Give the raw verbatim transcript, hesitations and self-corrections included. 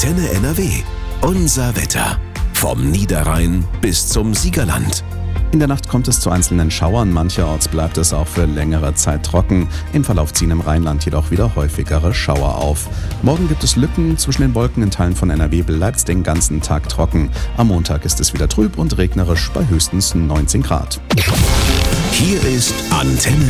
Antenne N R W. Unser Wetter. Vom Niederrhein bis zum Siegerland. In der Nacht kommt es zu einzelnen Schauern, mancherorts bleibt es auch für längere Zeit trocken. Im Verlauf ziehen im Rheinland jedoch wieder häufigere Schauer auf. Morgen gibt es Lücken zwischen den Wolken, in Teilen von N R W bleibt es den ganzen Tag trocken. Am Montag ist es wieder trüb und regnerisch bei höchstens neunzehn Grad. Hier ist Antenne